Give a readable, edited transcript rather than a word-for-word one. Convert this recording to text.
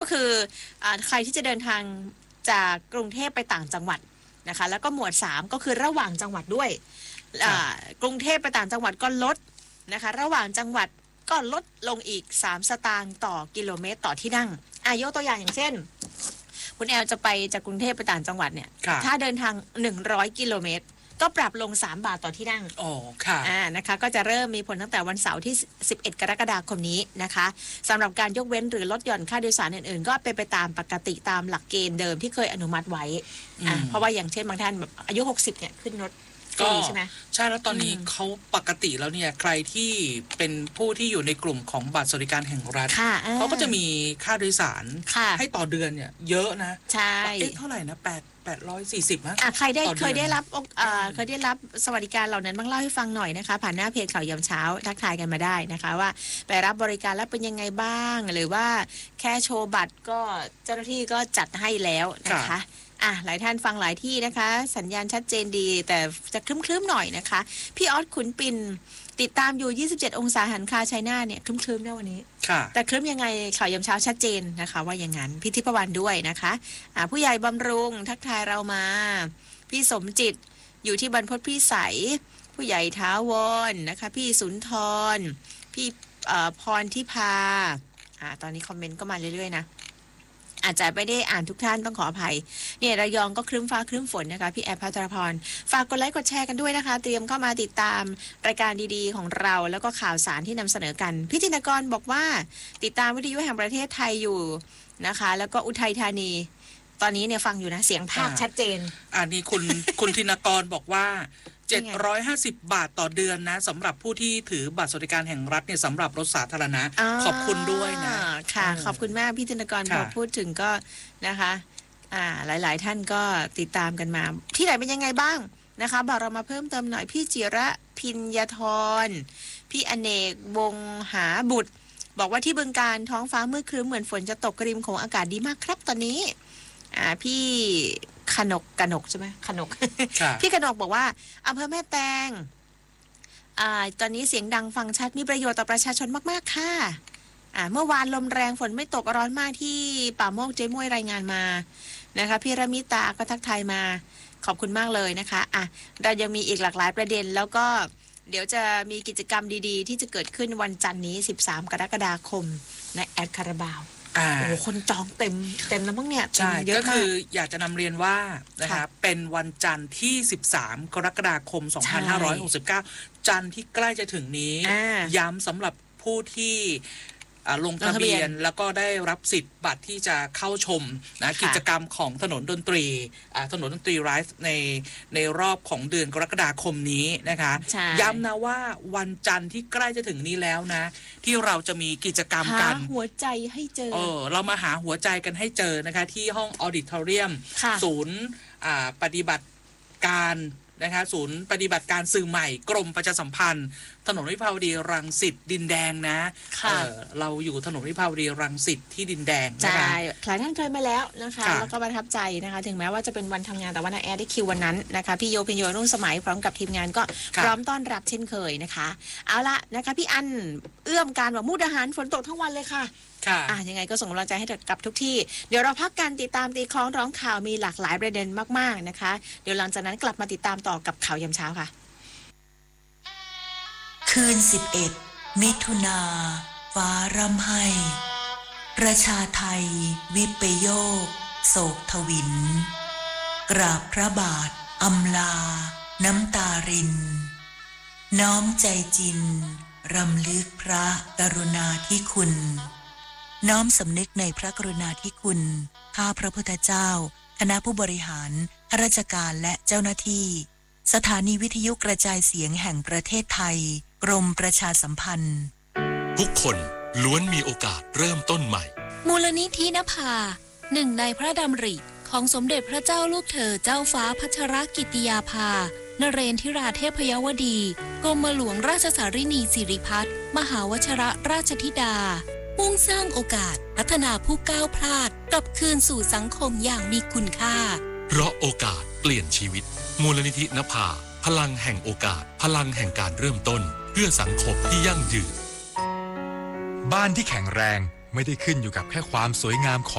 คือใครที่จะเดินทางจากกรุงเทพไปต่างจังหวัดนะคะแล้วก็หมวด3ก็คือระหว่างจังหวัดด้วยกรุงเทพไปต่างจังหวัดก็ลดนะคะระหว่างจังหวัดก็ลดลงอีก3 สตางค์ต่อกิโลเมตรต่อที่นั่งยกตัวอย่างเช่นคุณแอลจะไปจากกรุงเทพไปต่างจังหวัดเนี่ยถ้าเดินทาง100 กิโลเมตรก็ปรับลง3 บาทต่อที่นั่งค่ะนะคะก็จะเริ่มมีผลตั้งแต่วันเสาร์ที่11 กรกฎาคมนี้นะคะสำหรับการยกเว้นหรือลดหย่อนค่าโดยสารอื่นๆก็เป็นไปตามปกติตามหลักเกณฑ์เดิมที่เคยอนุมัติไว้เพราะว่าอย่างเช่นบางท่านแบบอายุ60เนี่ยขึ้นรถก็ใช่ไหมใช่แล้วตอนนี้เขาปกติแล้วเนี่ยใครที่เป็นผู้ที่อยู่ในกลุ่มของบัตรสวัสดิการแห่งรัฐเขาก็จะมีค่าโดยสารให้ต่อเดือนเนี่ยเยอะนะใช่เท่าไหร่นะ840นะใครเคยได้รับสวัสดิการเหล่านั้นบ้างเล่าให้ฟังหน่อยนะคะผ่านหน้าเพจข่าวยามเช้าทักทายกันมาได้นะคะว่าไปรับบริการแล้วเป็นยังไงบ้างหรือว่าแค่โชว์บัตรก็เจ้าหน้าที่ก็จัดให้แล้วนะคะหลายท่านฟังหลายที่นะคะสัญญาณชัดเจนดีแต่จะครึ้มๆหน่อยนะคะพี่ออสขุนปินติดตามอยู่27 องศาหันคาชัยนาทเนี่ยครึ้มๆนะวันนี้แต่ครึ้มยังไงข่าวยามเช้าชัดเจนนะคะว่าอย่างนั้นพี่ทิพวรรณด้วยนะคะผู้ใหญ่บำรุงทักทายเรามาพี่สมจิตอยู่ที่บรรพตพี่ใสผู้ใหญ่ท้าวรนะคะพี่สุนทรพี่พรทิพาตอนนี้คอมเมนต์ก็มาเรื่อยๆนะอาจจะไม่ได้อ่านทุกท่านต้องขออภัยเนี่ยระยองก็ครึ้มฟ้าครึ้มฝนนะคะพี่แอฟภัทรพรฝากกดไลค์กดแชร์กันด้วยนะคะเตรียมเข้ามาติดตามรายการดีๆของเราแล้วก็ข่าวสารที่นำเสนอกันพี่จินกรบอกว่าติดตามวิทยุแห่งประเทศไทยอยู่นะคะแล้วก็อุทัยธานีตอนนี้เนี่ยฟังอยู่นะเสียงภาคชัดเจนนี่คุณธินกรบอกว่า750 บาทต่อเดือนนะสำหรับผู้ที่ถือบัตรสวัสดิการแห่งรัฐเนี่ยสำหรับรถสาธารณะขอบคุณด้วยนะค่ะขอบคุณมากพี่จินกรพอพูดถึงก็นะคะหลายๆท่านก็ติดตามกันมาที่ไหนเป็นยังไงบ้างนะคะบอกเรามาเพิ่มเติมหน่อยพี่จิระพิญญาธรพี่อเนกวงหาบุตรบอกว่าที่บึงกาฬท้องฟ้ามืดครึ้มเหมือนฝนจะตกริมของอากาศดีมากครับตอนนี้พี่กนกใช่ไหมขนก พี่กนกบอกว่าอำเภอแม่แตงตอนนี้เสียงดังฟังชัดมีประโยชน์ต่อประชาชนมากๆค่ะเมื่อวานลมแรงฝนไม่ตกร้อนมากที่ป่าโมกเจ๊ม้วยรายงานมานะคะพี่ระมิตาก็ทักทายมาขอบคุณมากเลยนะคะเรายังมีอีกหลากหลายประเด็นแล้วก็เดี๋ยวจะมีกิจกรรมดีๆที่จะเกิดขึ้นวันจันทร์นี้13 กรกฎาคมในแอดคาราบาวคนจองเต็มแล้วมั้งเนี่ยใช่ก็คืออยากจะนำเรียนว่านะครับเป็นวันจันทร์ที่13 กรกฎาคม 2569 จันทร์ที่ใกล้จะถึงนี้ย้ำสำหรับผู้ที่ลงทะเบียนแล้วก็ได้รับสิทธิ์บัตรที่จะเข้าชมนะกิจกรรมของถนนดนตรีไลฟ์ในรอบของเดือนกรกฎาคมนี้นะคะย้ำนะว่าวันจันทร์ที่ใกล้จะถึงนี้แล้วนะที่เราจะมีกิจกรรมกันหาหัวใจให้เจอเรามาหาหัวใจกันให้เจอนะคะที่ห้องออดิทอเรียมศูนย์ปฏิบัติการนะคะศูนย์ปฏิบัติการสื่อใหม่กรมประชาสัมพันธ์ถนนวิภาวดีรังสิตดินแดงนะเราอยู่ถนนวิภาวดีรังสิตที่ดินแดงนะคะใช่หลายท่านเคยมาแล้วนะคะแล้วก็ประทับใจนะคะถึงแม้ว่าจะเป็นวันทำงานแต่ว่าน้าแอร์ได้คิววันนั้นนะคะพี่โยพิญโยรุ่งสมัยพร้อมกับทีมงานก็พร้อมต้อนรับเช่นเคยนะคะเอาละนะคะพี่อันเอื้อมการบอกมุกดาหารฝนตกทั้งวันเลยค่ะยังไงก็ส่งกำลังใจให้กับทุกที่เดี๋ยวเราพักการติดตามตีคล้องร้องข่าวมีหลากหลายประเด็นมากๆนะคะเดี๋ยวหลังจากนั้นกลับมาติดตามต่อกับข่าวยามเช้าค่ะคืน11 มิถุนาฟ้าร่ำไห้ประชาไทยวิปโยคโศกทวินกราบพระบาทอำลาน้ำตารินน้อมใจจินรำลึกพระกรุณาธิคุณน้อมสำนึกในพระกรุณาธิคุณข้าพระพุทธเจ้าคณะผู้บริหารข้าราชการและเจ้าหน้าที่สถานีวิทยุกระจายเสียงแห่งประเทศไทยกรมประชาสัมพันธ์ทุกคนล้วนมีโอกาสเริ่มต้นใหม่มูลนิธินภาหนึ่งในพระดำริของสมเด็จพระเจ้าลูกเธอเจ้าฟ้าพัชรกิติยาภานเรนทิราเทพยวดีกรมหลวงราชสารินีสิริพัฒน์มหาวชิรราชธิดามุ่งสร้างโอกาสพัฒนาผู้ก้าวพลาดกลับคืนสู่สังคมอย่างมีคุณค่าเพราะโอกาสเปลี่ยนชีวิตมูลนิธินภาพลังแห่งโอกาสพลังแห่งการเริ่มต้นเพื่อสังคมที่ยั่งยืนบ้านที่แข็งแรงไม่ได้ขึ้นอยู่กับแค่ความสวยงามของ